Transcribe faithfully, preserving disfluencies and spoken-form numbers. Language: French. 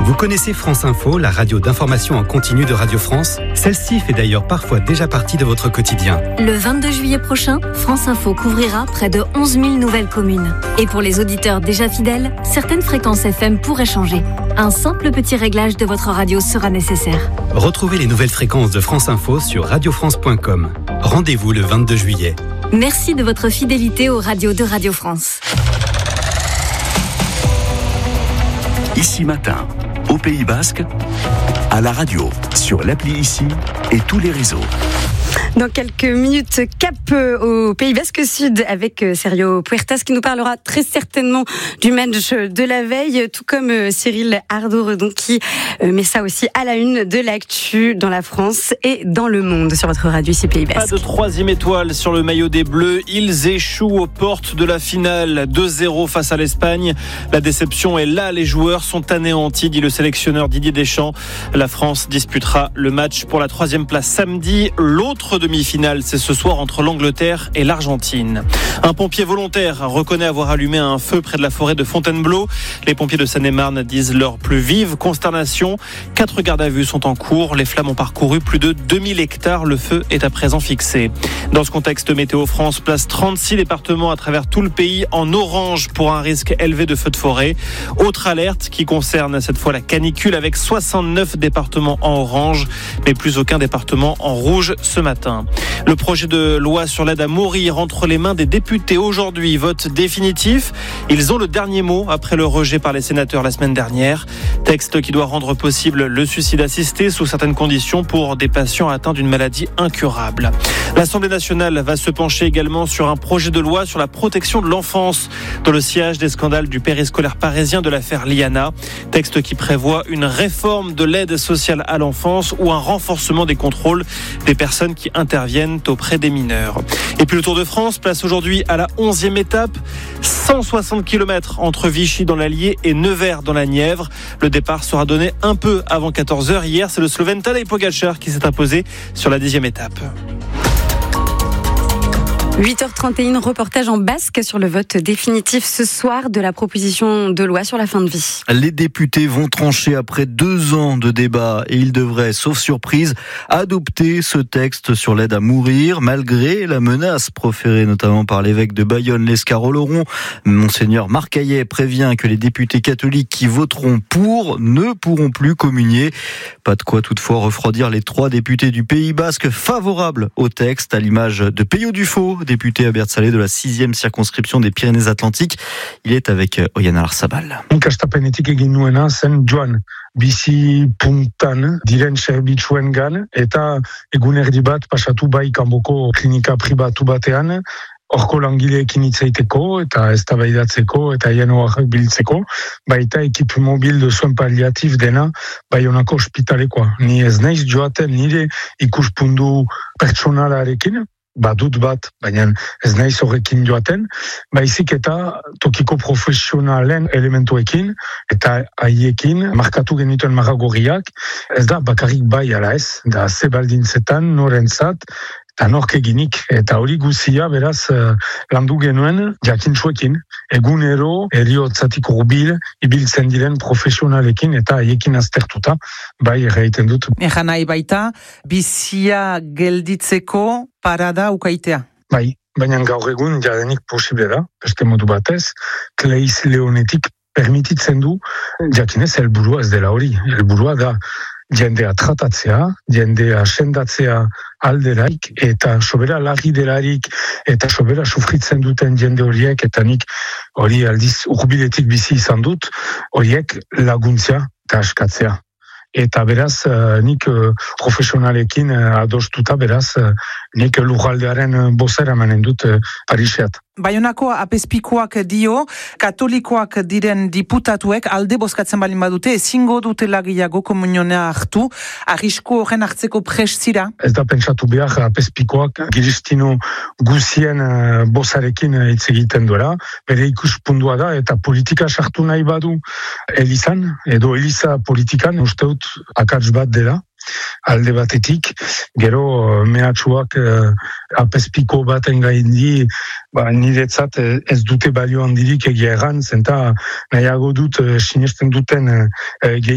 Vous connaissez France Info, la radio d'information en continu de Radio France ? Celle-ci fait d'ailleurs parfois déjà partie de votre quotidien. Le vingt-deux juillet prochain, France Info couvrira près de onze mille nouvelles communes. Et pour les auditeurs déjà fidèles, certaines fréquences F M pourraient changer. Un simple petit réglage de votre radio sera nécessaire. Retrouvez les nouvelles fréquences de France Info sur radio france point com. Rendez-vous le vingt-deux juillet. Merci de votre fidélité aux radios de Radio France. Ici Matin, au Pays Basque, à la radio, sur l'appli Ici et tous les réseaux. Dans quelques minutes, cap au Pays Basque Sud avec Sergio Puertas qui nous parlera très certainement du match de la veille, tout comme Cyril Ardo-Redon qui met ça aussi à la une de l'actu dans la France et dans le monde sur votre radio ici Pays Basque. Pas de troisième étoile sur le maillot des Bleus. Ils échouent aux portes de la finale. deux zéro face à l'Espagne. La déception est là. Les joueurs sont anéantis, dit le sélectionneur Didier Deschamps. La France disputera le match pour la troisième place samedi. L'autre demi-finale, c'est ce soir entre l'Angleterre et l'Argentine. Un pompier volontaire reconnaît avoir allumé un feu près de la forêt de Fontainebleau. Les pompiers de Seine-et-Marne disent leur plus vive consternation. Quatre gardes à vue sont en cours. Les flammes ont parcouru plus de deux mille hectares. Le feu est à présent fixé. Dans ce contexte, Météo France place trente-six départements à travers tout le pays en orange pour un risque élevé de feux de forêt. Autre alerte qui concerne cette fois la canicule avec soixante-neuf départements en orange, mais plus aucun département en rouge ce matin. Le projet de loi sur l'aide à mourir entre les mains des députés aujourd'hui. Vote définitif. Ils ont le dernier mot après le rejet par les sénateurs la semaine dernière. Texte qui doit rendre possible le suicide assisté sous certaines conditions pour des patients atteints d'une maladie incurable. L'Assemblée nationale va se pencher également sur un projet de loi sur la protection de l'enfance dans le sillage des scandales du périscolaire parisien de l'affaire Liana. Texte qui prévoit une réforme de l'aide sociale à l'enfance ou un renforcement des contrôles des personnes qui interviennent auprès des mineurs. Et puis le Tour de France place aujourd'hui à la onzième étape, cent soixante kilomètres entre Vichy dans l'Allier et Nevers dans la Nièvre. Le départ sera donné un peu avant quatorze heures. Hier, c'est le Slovène Tadej Pogačar qui s'est imposé sur la dixième étape. huit heures trente et un, reportage en basque sur le vote définitif ce soir de la proposition de loi sur la fin de vie. Les députés vont trancher après deux ans de débat et ils devraient, sauf surprise, adopter ce texte sur l'aide à mourir, malgré la menace proférée notamment par l'évêque de Bayonne, l'Escaroloron. Monseigneur Marcaillet prévient que les députés catholiques qui voteront pour ne pourront plus communier. Pas de quoi toutefois refroidir les trois députés du Pays Basque favorables au texte, à l'image de Peyo Dufaux, député à Bertsalé de la sixième circonscription des Pyrénées-Atlantiques. Il est avec Oyana Larsabal. Ikastapenetik egin nuena zen joan bizi puntan diren zerbitzuengan eta egunerdi bat pasatu bai kanboko klinika pribatu batean. Horko langileekin hitz egiteko eta eztabaidatzeko eta haien oharrak biltzeko, baita ekip mobil de soin palliatif dena Baionako ospitalekoa. Ni ez naiz joaten nire ikuspundu pertsonalarekin, badut bat, baina ez naiz horrekin joaten, baizik eta tokiko profesionalen elementuekin eta haiekin markatu genituen marragorriak, ez da bakarrik bai ala ez, da ze baldintzetan norentzat, eta nork eginik, eta hori guzia beraz landu genuen jakintsuekin, egunero eriotzatik hurbil ibiltzen diren profesionalekin eta haiekin aztertuta, bai erraiten dut. Egan nahi baita, bizia gelditzeko parada ukaitea. Bai, baina gaur egun jadenik posible da, beste modu batez, Kleiz Leonetik permititzen du, jakinez helburua ez dela hori, helburua da jendea tratatzea, jendea sendatzea alderaik, eta sobera larri delarik, eta sobera sufritzen duten jende horiek, eta nik hori aldiz urbiletik bizi izan dut, horiek laguntzea eta askatzea. Eta beraz, nik profesionalekin adostuta, beraz, nik lurraldearen bozera manen dut Pariseat. Baionako apezpikoak dio, katolikoak diren diputatuek alde bozkatzen balin badute, ezingo dutela gehiago komunionea hartu, arrisko horren hartzeko prest zira? Ez da pentsatu behar apezpikoak giristino guzien bozarekin hitz egiten duela, bere ikuspundua da, eta politika sartu nahi badu Elizan, edo Eliza politikan, uste dut akats bat dela, alde batetik, gero mehatxuak uh, apezpiko baten gaindi, ba, niretzat ez dute balio handirik egia erran, zenta nahiago dut uh, sinesten duten uh,